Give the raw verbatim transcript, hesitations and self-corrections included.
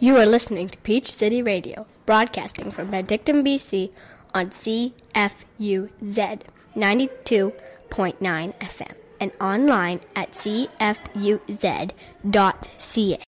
You are listening to Peach City Radio, broadcasting from Benedictine, B C on C F U Z ninety-two point nine F M and online at c f u z dot c a.